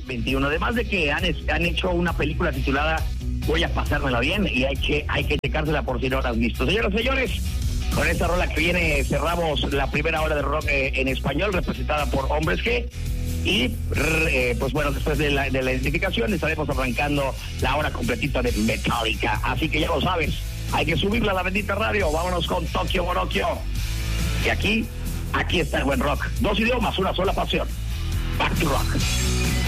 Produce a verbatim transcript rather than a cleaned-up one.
mil veintiuno. Además de que han, han hecho una película titulada Voy a pasármela bien, y hay que, hay que checársela por si no la has visto. Señoras y señores, con esta rola que viene cerramos la primera hora de rock eh, en español, representada por Hombres G. Y eh, pues bueno, después de la, de la identificación estaremos arrancando la hora completita de Metallica. Así que ya lo sabes, hay que subirla a la bendita radio. Vámonos con Tokio Monokio. Y aquí, aquí está el buen rock. Dos idiomas, una sola pasión. Back to rock.